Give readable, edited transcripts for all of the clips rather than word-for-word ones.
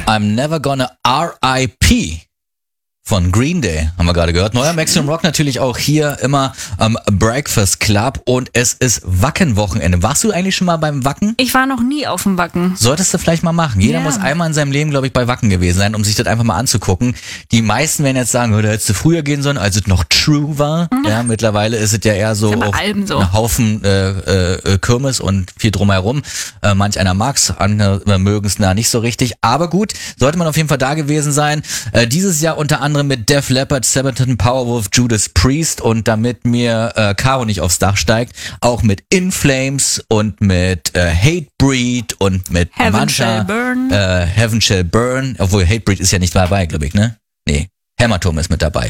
I'm Never Gonna R.I.P. von Green Day, haben wir gerade gehört. Neuer Maximum Rock natürlich auch hier immer am Breakfast Club und es ist Wacken-Wochenende. Warst du eigentlich schon mal beim Wacken? Ich war noch nie auf dem Wacken. Solltest du vielleicht mal machen. Jeder muss einmal in seinem Leben, glaube ich, bei Wacken gewesen sein, um sich das einfach mal anzugucken. Die meisten werden jetzt sagen, da hättest du früher gehen sollen, als es noch true war. Ja, mittlerweile ist es ja eher so auf ein Haufen Kirmes und viel drumherum. Manch einer mag's, andere mögen es nicht so richtig. Aber gut, sollte man auf jeden Fall da gewesen sein. Dieses Jahr unter anderem mit Def Leppard, Sabaton, Powerwolf, Judas Priest und damit mir Caro nicht aufs Dach steigt, auch mit In Flames und mit Hatebreed und mit Heaven Shall Burn. Heaven Shall Burn, obwohl Hatebreed ist ja nicht dabei, glaube ich, ne? Nee, Hämatom ist mit dabei.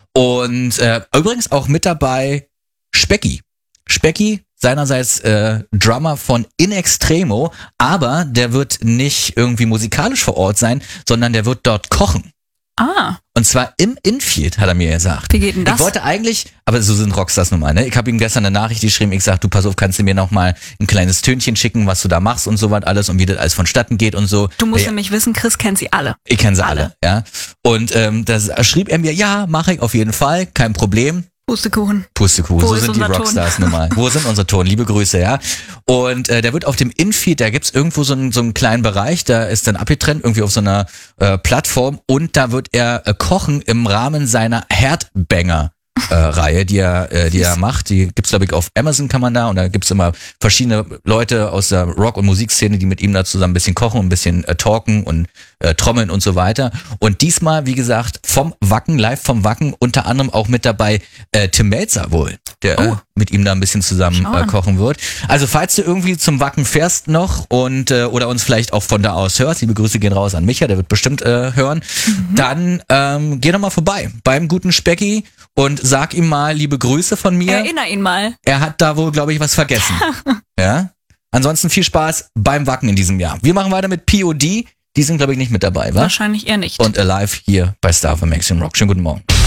Und übrigens auch mit dabei Specky. Specky, seinerseits Drummer von In Extremo, aber der wird nicht irgendwie musikalisch vor Ort sein, sondern der wird dort kochen. Ah. Und zwar im Infield, hat er mir gesagt. Wie geht denn das? Ich wollte eigentlich, aber so sind Rockstars nun mal, ne? Ich habe ihm gestern eine Nachricht geschrieben, ich sag, du pass auf, kannst du mir noch mal ein kleines Tönchen schicken, was du da machst und so was alles und wie das alles vonstatten geht und so. Du musst nämlich wissen, Chris kennt sie alle. Ich kenne sie alle, ja. Und das schrieb er mir, ja, mache ich auf jeden Fall, kein Problem. Pustekuchen. Pustekuchen, so sind die Rockstars nun mal. Wo sind unsere Ton? Liebe Grüße, ja. Und der wird auf dem Infield, da gibt's irgendwo so einen kleinen Bereich, da ist dann abgetrennt, irgendwie auf so einer Plattform und da wird er kochen im Rahmen seiner Herdbanger Reihe, die er macht. Die gibt's, glaube ich, auf Amazon kann man da und da gibt's immer verschiedene Leute aus der Rock- und Musikszene, die mit ihm da zusammen ein bisschen kochen und ein bisschen talken und trommeln und so weiter. Und diesmal, wie gesagt, vom Wacken, live vom Wacken, unter anderem auch mit dabei Tim Melzer wohl, der mit ihm da ein bisschen zusammen kochen wird. Also falls du irgendwie zum Wacken fährst noch und oder uns vielleicht auch von da aus hörst, liebe Grüße gehen raus an Micha, der wird bestimmt hören, dann geh doch mal vorbei beim guten Specky und sag ihm mal liebe Grüße von mir. Erinner ihn mal. Er hat da wohl, glaube ich, was vergessen. Ja. Ansonsten viel Spaß beim Wacken in diesem Jahr. Wir machen weiter mit POD. Die sind, glaube ich, nicht mit dabei, wa? Wahrscheinlich eher nicht. Und Alive hier bei Star für Maximum Rock. Schönen guten Morgen.